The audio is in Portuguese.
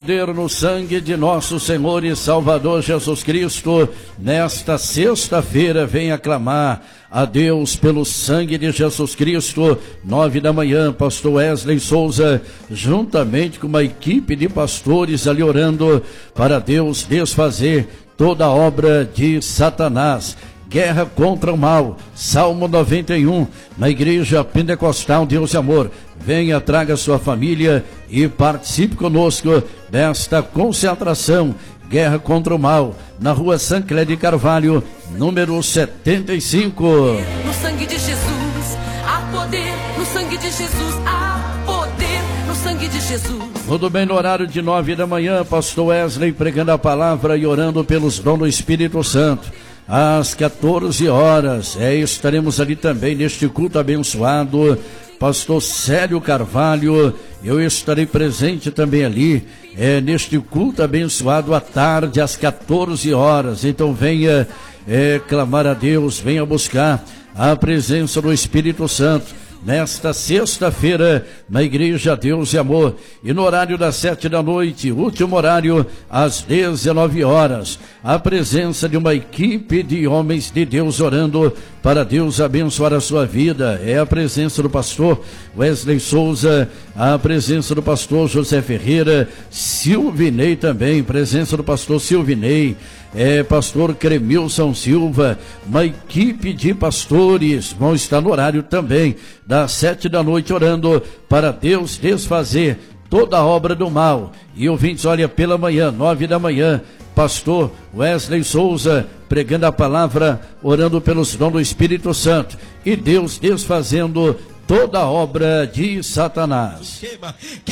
poder no sangue de nosso Senhor e Salvador Jesus Cristo, nesta sexta-feira, venha clamar a Deus pelo sangue de Jesus Cristo. 9 da manhã, pastor Wesley Souza, juntamente com uma equipe de pastores ali orando para Deus desfazer toda a obra de Satanás. Guerra contra o mal, Salmo 91, na Igreja Pentecostal Deus e Amor. Venha, traga sua família e participe conosco desta concentração. Guerra contra o mal, na rua Sancler de Carvalho, número 75. No sangue de Jesus, há poder. No sangue de Jesus, há poder. No sangue de Jesus. Tudo bem, no horário de 9 da manhã, pastor Wesley pregando a palavra e orando pelos dons do Espírito Santo. Às 14 horas, estaremos ali também neste culto abençoado. Pastor Célio Carvalho, eu estarei presente também ali, neste culto abençoado à tarde, às 14 horas. Então venha clamar a Deus, venha buscar a presença do Espírito Santo nesta sexta-feira, na Igreja Deus e Amor, e no horário das 7 da noite, último horário, às 19 horas, a presença de uma equipe de homens de Deus orando para Deus abençoar a sua vida. É a presença do pastor Wesley Souza, a presença do pastor José Ferreira, Silvinei também, presença do pastor Silvinei, pastor Cremilson Silva, uma equipe de pastores vão estar no horário também das 7 da noite orando para Deus desfazer toda a obra do mal. E ouvintes, olha, pela manhã, 9 da manhã, pastor Wesley Souza pregando a palavra, orando pelos dons do Espírito Santo e Deus desfazendo toda a obra de Satanás.